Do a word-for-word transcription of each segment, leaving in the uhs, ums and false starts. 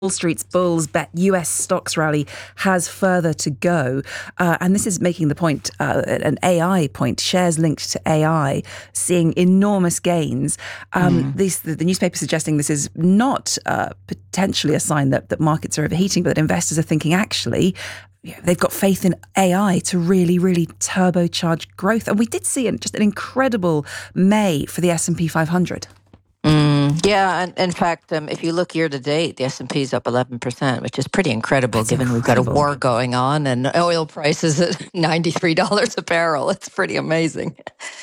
Wall Street's bulls bet U S stocks rally has further to go. Uh, and this is making the point, uh, an A I point, shares linked to A I, seeing enormous gains. Um, mm. these, the, the newspaper suggesting this is not uh, potentially a sign that, that markets are overheating, but that investors are thinking, actually, they've got faith in A I to really, really turbocharge growth. And we did see an, just an incredible May for the S and P five hundred. Mm, yeah, and in fact, um, if you look year to date, the S and P is up eleven percent, which is pretty incredible. That's given incredible. We've got a war going on and oil prices at ninety-three dollars a barrel. It's pretty amazing.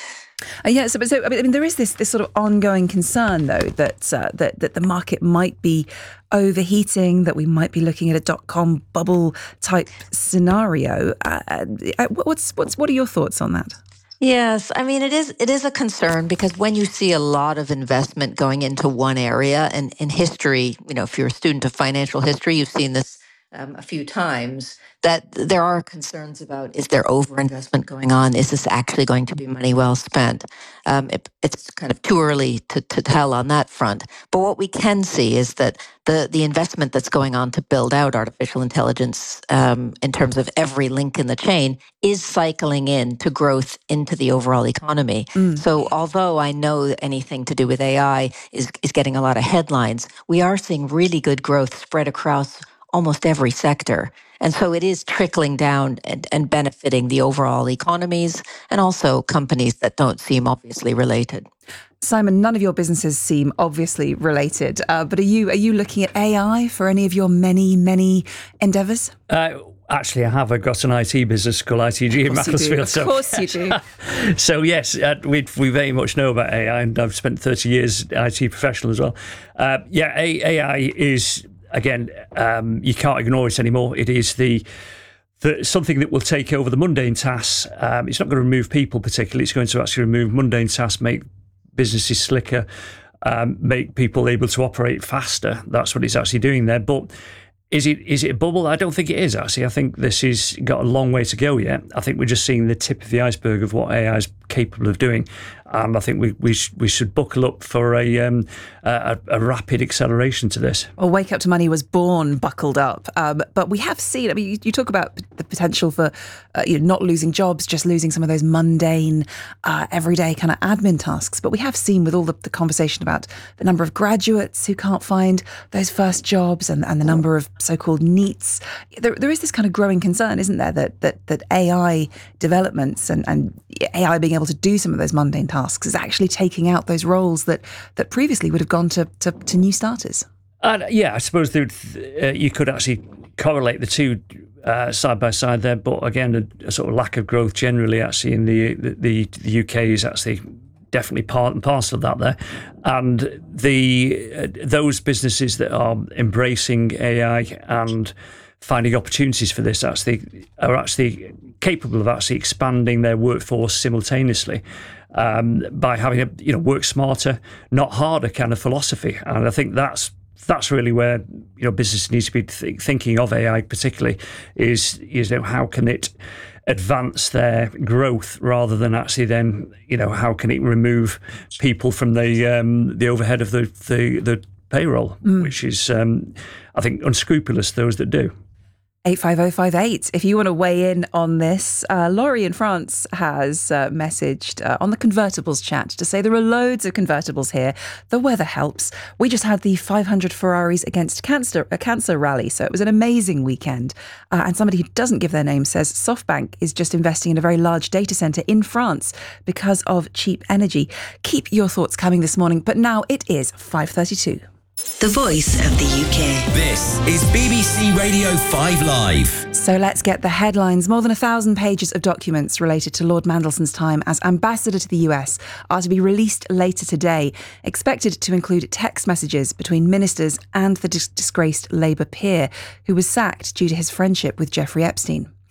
Uh, yeah, so, so I mean, there is this this sort of ongoing concern, though, that uh, that that the market might be overheating, that we might be looking at a dot-com bubble type scenario. Uh, what's what's what are your thoughts on that? Yes, I mean, it is it is a concern because when you see a lot of investment going into one area, and in history, you know, if you're a student of financial history, you've seen this um, a few times, that there are concerns about, is there overinvestment going on? Is this actually going to be money well spent? Um, it, it's kind of too early to, to tell on that front. But what we can see is that the, the investment that's going on to build out artificial intelligence um, in terms of every link in the chain is cycling in to growth into the overall economy. Mm. So although I know anything to do with A I is, is getting a lot of headlines, we are seeing really good growth spread across almost every sector. And so it is trickling down and, and benefiting the overall economies and also companies that don't seem obviously related. Simon, none of your businesses seem obviously related, uh, but are you are you looking at A I for any of your many, many endeavours? Uh, actually, I have. I've got an I T business called I T G in Macclesfield. Of course you do. So yes, uh, we we very much know about A I, and I've spent thirty years I T professional as well. Uh, yeah, A I is... Again, um, you can't ignore it anymore. It is the, the something that will take over the mundane tasks. Um, it's not going to remove people particularly. It's going to actually remove mundane tasks, make businesses slicker, um, make people able to operate faster. That's what it's actually doing there. But is it is it a bubble? I don't think it is, actually. I think this has got a long way to go yet. I think we're just seeing the tip of the iceberg of what A I is capable of doing. And I think we we, sh- we should buckle up for a, um, a a rapid acceleration to this. Well, Wake Up to Money was born buckled up. Um, but we have seen, I mean, you, you talk about the potential for uh, you know, not losing jobs, just losing some of those mundane, uh, everyday kind of admin tasks. But we have seen with all the, the conversation about the number of graduates who can't find those first jobs and, and the number of so-called NEETs. There, there is this kind of growing concern, isn't there, that that, that A I developments and, and A I being able to do some of those mundane tasks is actually taking out those roles that, that previously would have gone to, to, to new starters. Uh, yeah, I suppose there, uh, you could actually correlate the two uh, side by side there, but again, a, a sort of lack of growth generally actually in the, the, the U K is actually definitely part and parcel of that there. And the uh, those businesses that are embracing A I and finding opportunities for this actually are actually capable of actually expanding their workforce simultaneously um, by having a you know work smarter, not harder kind of philosophy. And I think that's that's really where you know business needs to be th- thinking of A I particularly is is you know how can it advance their growth rather than actually then you know how can it remove people from the um, the overhead of the the, the payroll, mm. which is um, I think unscrupulous those that do. eight five oh five eight. If you want to weigh in on this, uh, Laurie in France has uh, messaged uh, on the convertibles chat to say there are loads of convertibles here. The weather helps. We just had the five hundred Ferraris against cancer, a cancer rally, so it was an amazing weekend. Uh, and somebody who doesn't give their name says SoftBank is just investing in a very large data centre in France because of cheap energy. Keep your thoughts coming this morning, but now it is five thirty-two. The voice of the U K. This is B B C Radio five Live. So let's get the headlines. More than a thousand pages of documents related to Lord Mandelson's time as ambassador to the U S are to be released later today, expected to include text messages between ministers and the dis- disgraced Labour peer who was sacked due to his friendship with Jeffrey Epstein.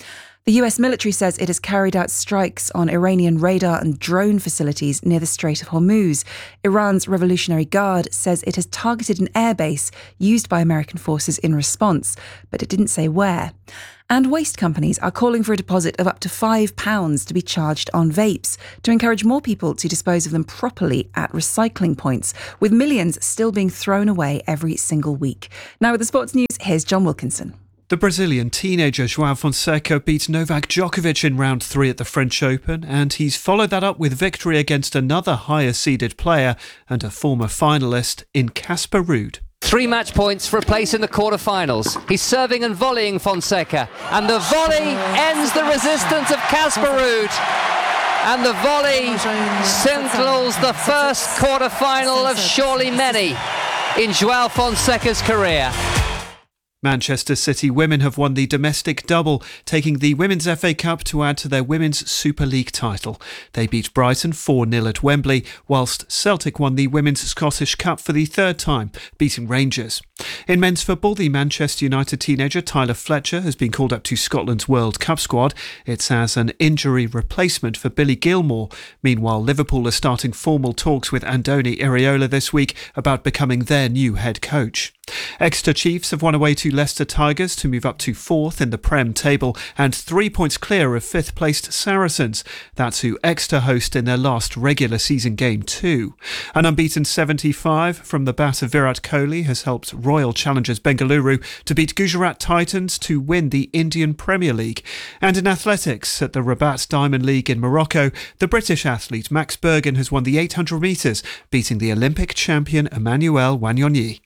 The U S military says it has carried out strikes on Iranian radar and drone facilities near the Strait of Hormuz. Iran's Revolutionary Guard says it has targeted an airbase used by American forces in response, but it didn't say where. And waste companies are calling for a deposit of up to five pounds to be charged on vapes to encourage more people to dispose of them properly at recycling points, with millions still being thrown away every single week. Now with the sports news, here's John Wilkinson. The Brazilian teenager João Fonseca beat Novak Djokovic in round three at the French Open, and he's followed that up with victory against another higher-seeded player and a former finalist in Casper Ruud. Three match points for a place in the quarter-finals. He's serving and volleying Fonseca, and the volley ends the resistance of Casper Ruud. And the volley signals the first quarter-final of surely many in João Fonseca's career. Manchester City women have won the domestic double, taking the Women's F A Cup to add to their Women's Super League title. They beat Brighton four nil at Wembley, whilst Celtic won the Women's Scottish Cup for the third time, beating Rangers. In men's football, the Manchester United teenager Tyler Fletcher has been called up to Scotland's World Cup squad. It's as an injury replacement for Billy Gilmore. Meanwhile, Liverpool are starting formal talks with Andoni Iraola this week about becoming their new head coach. Exeter Chiefs have won away to Leicester Tigers to move up to fourth in the Prem table and three points clear of fifth-placed Saracens. That's who Exeter host in their last regular season game too. An unbeaten seventy-five from the bat of Virat Kohli has helped Royal Challengers Bengaluru to beat Gujarat Titans to win the Indian Premier League. And in athletics, at the Rabat Diamond League in Morocco, the British athlete Max Bergen has won the eight hundred metres, beating the Olympic champion Emmanuel Wanyonyi.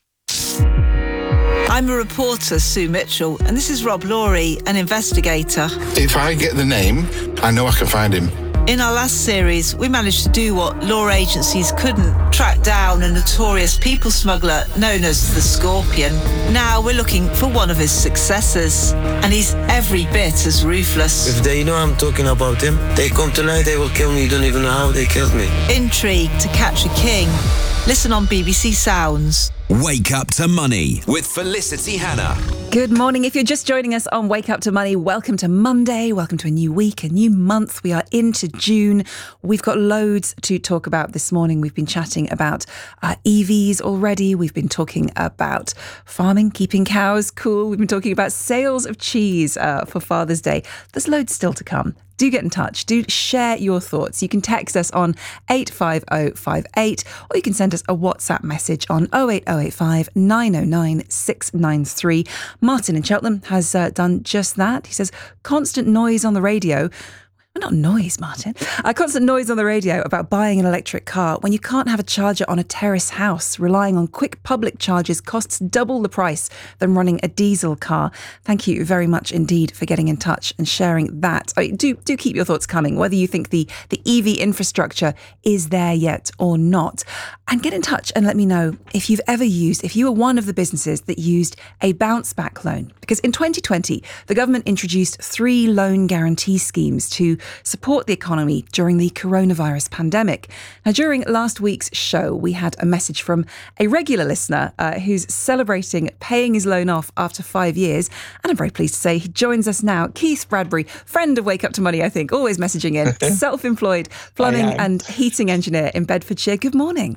I'm a reporter, Sue Mitchell, and this is Rob Laurie, an investigator. If I get the name, I know I can find him. In our last series, we managed to do what law agencies couldn't, track down a notorious people smuggler known as the Scorpion. Now we're looking for one of his successors, and he's every bit as ruthless. If they know I'm talking about him, they come tonight, they will kill me. You don't even know how they killed me. Intrigue to catch a king. Listen on B B C Sounds. Wake Up to Money with Felicity Hannah. Good morning. If you're just joining us on Wake Up to Money, welcome to Monday. Welcome to a new week, a new month. We are into June. We've got loads to talk about this morning. We've been chatting about uh, E Vs already. We've been talking about farming, keeping cows cool. We've been talking about sales of cheese uh, for Father's Day. There's loads still to come. Do get in touch. Do share your thoughts. You can text us on eight five oh five eight or you can send us a WhatsApp message on oh eight oh eight five nine oh nine six nine three. Martin in Cheltenham has uh, done just that. He says, constant noise on the radio. Well, not noise, Martin. A constant noise on the radio about buying an electric car when you can't have a charger on a terrace house. Relying on quick public charges costs double the price than running a diesel car. Thank you very much indeed for getting in touch and sharing that. I mean, do do keep your thoughts coming, whether you think the, the E V infrastructure is there yet or not. And get in touch and let me know if you've ever used, if you were one of the businesses that used a bounce back loan. Because in twenty twenty, the government introduced three loan guarantee schemes to support the economy during the coronavirus pandemic. Now, during last week's show, we had a message from a regular listener uh, who's celebrating paying his loan off after five years. And I'm very pleased to say he joins us now. Keith Bradbury, friend of Wake Up to Money, I think, always messaging in, self-employed plumbing and heating engineer in Bedfordshire. Good morning.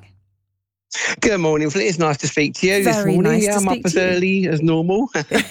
Good morning, Flea. It's nice to speak to you Very this morning. Nice yeah, to I'm speak up as to you. early as normal.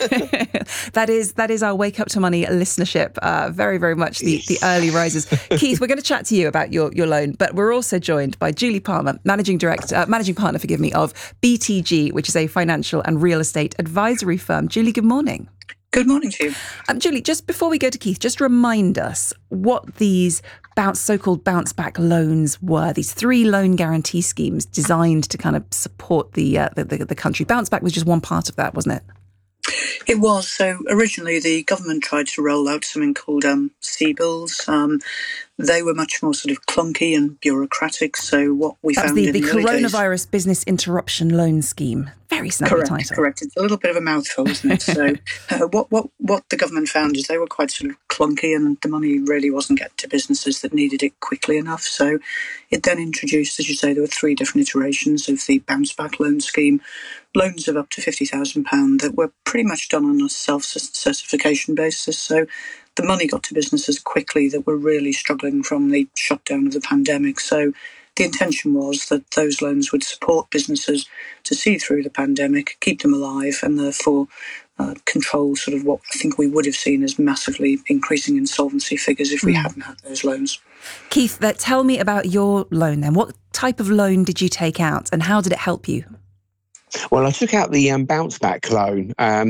that is that is our Wake Up to Money listenership. Uh, very, very much the, the early risers. Keith, we're going to chat to you about your, your loan, but we're also joined by Julie Palmer, managing director, uh, managing partner, forgive me, of B T G, which is a financial and real estate advisory firm. Julie, good morning. Good morning to you. Um, Julie, just before we go to Keith, just remind us what these bounce, so-called bounce back loans were. These three loan guarantee schemes designed to kind of support the, uh, the, the the country. Bounce back was just one part of that, wasn't it? It was. So originally the government tried to roll out something called um, C-bills. Um, they were much more sort of clunky and bureaucratic. So what we That's found the, in the the early Coronavirus days, Business Interruption Loan Scheme. Very snappy correct, title. Correct. It's a little bit of a mouthful, isn't it? So uh, what, what, what the government found is they were quite sort of clunky and the money really wasn't getting to businesses that needed it quickly enough. So it then introduced, as you say, there were three different iterations of the bounce back loan scheme. Loans of up to fifty thousand pounds that were pretty much done on a self-certification basis. So the money got to businesses quickly that were really struggling from the shutdown of the pandemic. So the intention was that those loans would support businesses to see through the pandemic, keep them alive, and therefore uh, control sort of what I think we would have seen as massively increasing insolvency figures if we mm. hadn't had those loans. Keith, uh, tell me about your loan then. What type of loan did you take out and how did it help you? Well, I took out the um, bounce back loan. Um,